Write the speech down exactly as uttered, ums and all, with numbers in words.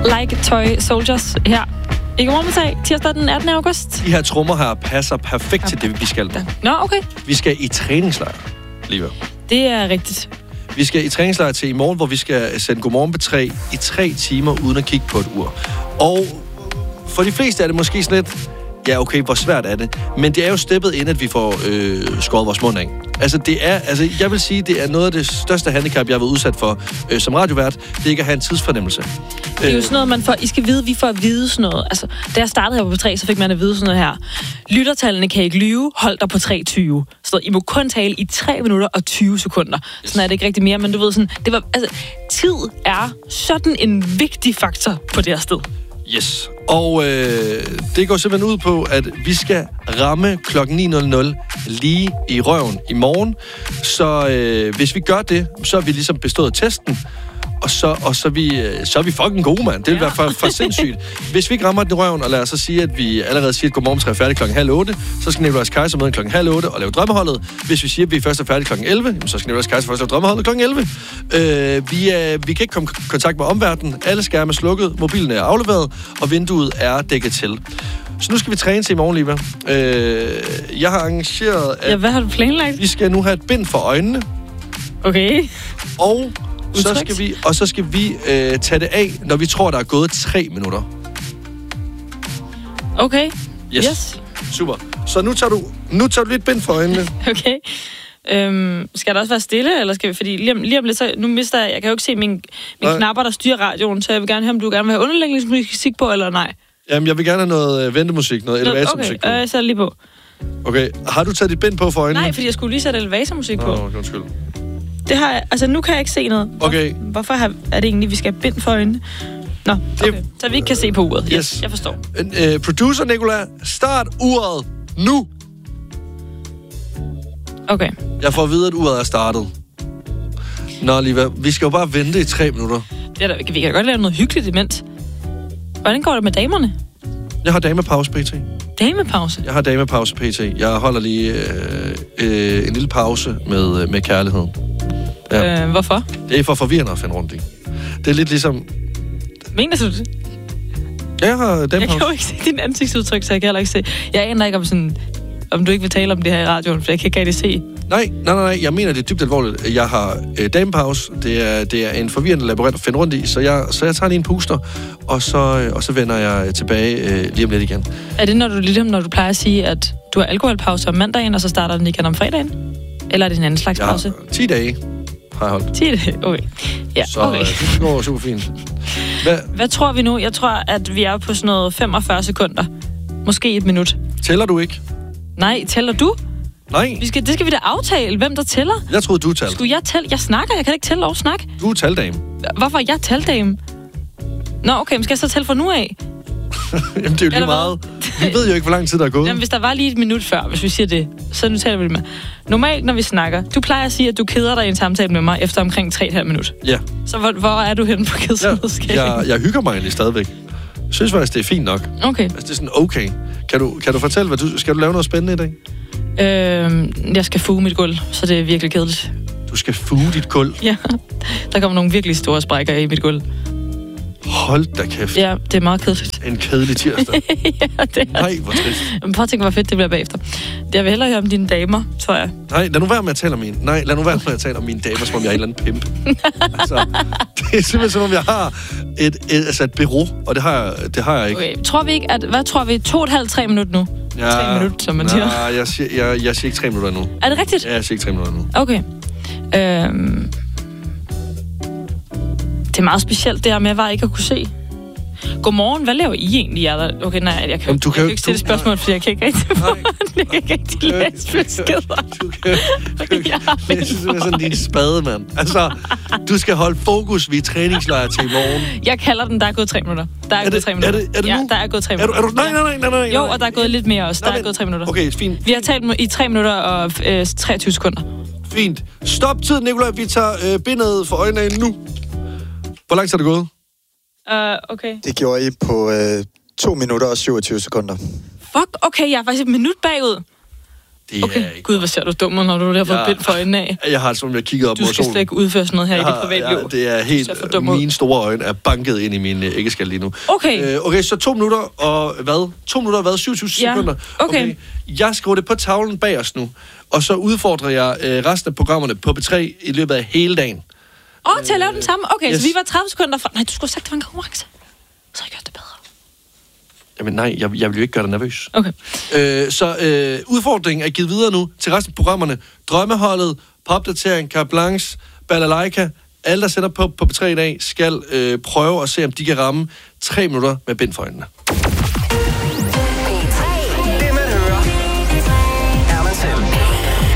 Like Toy Soldiers her. I Godmorgen tirsdag den attende august. De her trommer her passer perfekt til det, vi skal med. Nå, okay. Vi skal i træningslejr, Liva. Det er rigtigt. Vi skal i træningslejr til i morgen, hvor vi skal sende Godmorgen på tre i tre timer, uden at kigge på et ur. Og for de fleste er det måske sådan lidt, ja okay, hvor svært er det? Men det er jo steppet ind, at vi får øh, skåret vores mund af. Altså, det er, altså, jeg vil sige, det er noget af det største handicap, jeg har været udsat for øh, som radiovært. Det er ikke at have en tidsfornemmelse. Det er jo sådan noget, man får... I skal vide, vi får at vide sådan noget. Altså, da jeg startede her på P tre, så fik man at vide sådan noget her. Lyttertallene kan ikke lyve. Hold dig på tre tyve. Så I må kun tale i tre minutter og tyve sekunder. Yes. Sådan er det ikke rigtig mere, men du ved sådan... Det var, altså, tid er sådan en vigtig faktor på det her sted. Yes. Og øh, det går simpelthen ud på, at vi skal ramme klokken ni nul nul lige i røven i morgen. Så øh, hvis vi gør det, så har vi ligesom bestået testen. Og så, og så, er, vi, så er vi fucking gode, mand. Det vil ja. være for, for sindssygt. Hvis vi ikke rammer den i røven, og lad os så sige, at vi allerede siger, at Godmorgen tre er færdig klokken halv otte, så skal Nicolás Kaiser med klokken halv otte og lave drømmeholdet. Hvis vi siger, at vi først er færdige klokken elleve, så skal Nicolás Kaiser først lave drømmeholdet klokken elleve. Øh, vi, er, vi kan ikke komme i kontakt med omverdenen. Alle skærme er slukket, mobilen er afleveret, og vinduet er dækket til. Så nu skal vi træne til i morgen, Liva. Øh, jeg har arrangeret, at ja, hvad har du planlagt? Vi skal nu have et bind for øjnene. Okay. Og så skal vi, og så skal vi øh, tage det af, når vi tror, der er gået tre minutter. Okay. Yes. yes. Super. Så nu tager du, nu tager du lidt bind for øjnene. Okay. Øhm, skal der også være stille, eller skal vi... Fordi lige om, lige om lidt, så nu mister jeg... Jeg kan jo ikke se mine min knapper, der styrer radioen, så jeg vil gerne høre, om du gerne vil have underlægningsmusik på, eller nej. Jamen, jeg vil gerne have noget øh, ventemusik, noget elevatormusik okay. på. Okay, jeg sætter lige på. Okay. Har du taget dit bind på for øjnene? Nej, fordi jeg skulle lige sætte elevatormusik på. Åh, oh, undskyld. Det har jeg... Altså, nu kan jeg ikke se noget. Hvor, okay. Hvorfor har, er det egentlig, vi skal have bind for øjnene? Nå, okay. Det, så vi ikke kan se på uret. Yes, yes jeg forstår. Uh, producer Nicola, start uret nu! Okay. Jeg får at vide, at uret er startet. Nå, Liva, vi skal jo bare vente i tre minutter. Det er da, vi kan godt lave noget hyggeligt imens. Hvordan går det med damerne? Jeg har damepause, P T. Damepause? Jeg har damepause, P T. Jeg holder lige øh, øh, en lille pause med, med kærligheden. Ja. Øh, hvorfor? Det er for forvirrende at finde rundt i. Det er lidt ligesom... Mener du det? Jeg har damepause. Jeg kan jo ikke se din ansigtsudtryk, så jeg kan heller ikke se... Jeg aner ikke om sådan... Om du ikke vil tale om det her i radioen, for jeg kan ikke rigtig se. Nej, nej, nej, jeg mener, det er dybt alvorligt. Jeg har øh, damepause. Det er, det er en forvirrende labyrint at finde rundt i, så jeg, så jeg tager lige en puster, og så, øh, og så vender jeg tilbage øh, lige om lidt igen. Er det, når du, ligesom når du plejer at sige, at du har alkoholpause om mandagen, og så starter den igen om fredagen? Eller er det en anden slags pause? Ja, ti dage har jeg holdt. ti dage? Okay. Ja, så okay. Så det går super fint. Hvad? Hvad tror vi nu? Jeg tror, at vi er på sådan noget femogfyrre sekunder. Måske et minut. Tæller du ikke? Nej, tæller du? Nej. Vi skal, det skal vi da aftale, hvem der tæller. Jeg troede, du talte. Skulle jeg tælle? Jeg snakker, jeg kan ikke tælle og snakke. Du er taldame. Hvorfor er jeg taldame? Nå, okay, men skal jeg så tælle fra nu af? Jamen, det er jo lige meget. Vi ved jo ikke, hvor lang tid der er gået. Jamen, hvis der var lige et minut før, hvis vi siger det, så nu taler vi det med. Normalt, når vi snakker, du plejer at sige, at du keder dig i en samtale med mig efter omkring tre komma fem minutter. Ja. Så hvor, hvor er du henne på kedsomhedsskalaen? Ja, jeg, jeg hygger mig egentlig stadigvæk. Jeg synes faktisk, det er fint nok. Okay. Altså, det er sådan okay. Kan du, kan du fortælle, hvad du... Skal du lave noget spændende i dag? Øhm, jeg skal fuge mit gulv, så det er virkelig kedeligt. Du skal fuge dit gulv? Ja. Der kommer nogle virkelig store sprækker i mit gulv. Hold da kæft. Ja, det er meget kedeligt. En kedelig tirsdag. Ja, det er. Nej, hvor trist. Men prøv at tænke, hvor fedt det bliver bagefter. Jeg vil hellere høre om dine damer, tror jeg. Nej, lad nu være med at tale om mine... Nej, lad nu være med at tale om mine damer, som om jeg er en eller anden pimp. Altså, det er simpelthen som om, jeg har et, et, altså et bureau, og det har jeg, det har jeg ikke. Okay, tror vi ikke, at... Hvad tror vi? To og et halvt, tre minutter nu? Ja, tre minutter, som man siger. Nej, jeg siger, jeg, jeg siger ikke tre minutter endnu. Er det rigtigt? Ja, jeg siger ikke tre minutter endnu. Okay. Øhm... Det er meget specielt, det her med, at jeg ikke at kunne se. Godmorgen, hvad laver I egentlig? Jeg der... Okay, nej, jeg kan, Jamen, du kan, jeg kan ikke stille du... spørgsmål, fordi jeg kan ikke rigtig, jeg kan ikke rigtig læse beskeder. Du kan, okay, jeg synes, det er sådan din spade, mand. Altså, du skal holde fokus ved træningslejr til i morgen. Jeg kalder den, der er gået tre minutter. Der er, er det, gået tre minutter. Er det, er det ja, nu? der er gået tre minutter. Er du, er du, nej, nej, nej, nej, nej. Jo, og der er gået lidt mere også. Der nej, er gået tre minutter. Okay, fint. Vi har talt i tre minutter og øh, treogtyve sekunder. Fint. Stop tiden, Nicolaj. Vi tager øh, bindet for øjnene nu. Hvor langt er det gået? Uh, okay. Det gjorde I på øh, to minutter og syvogtyve sekunder. Fuck, okay, jeg er faktisk et minut bagud. Det okay. er ikke Gud, hvor ser du dum, når du har fået Ja. bind for øjnene af. Jeg har som jeg kigger op Du mod skal solen. slet ikke udføre sådan noget her i dit privatliv. Ja, det er helt... Du ser for dum ud. Mine store øjne er banket ind i min øh, æggeskal lige nu. Okay. Øh, okay, så to minutter og hvad? To minutter og hvad? syvogtyve Ja, sekunder. okay. Jeg skriver det på tavlen bag os nu, og så udfordrer jeg øh, resten af programmerne på B tre i løbet af hele dagen. Åh, oh, til at lave den samme? Okay, yes. så vi var tredive sekunder fra... Nej, du skulle have sagt, det var en konkurrence. Så har jeg gjort det bedre. Jamen nej, jeg, jeg vil jo ikke gøre dig nervøs. Okay. Øh, så øh, udfordringen er givet videre nu til resten af programmerne. Drømmeholdet, Popdatering, Carte Blanche, Balalaika, alle der sætter på på B tre i dag, skal øh, prøve at se, om de kan ramme tre minutter med bind for øjnene.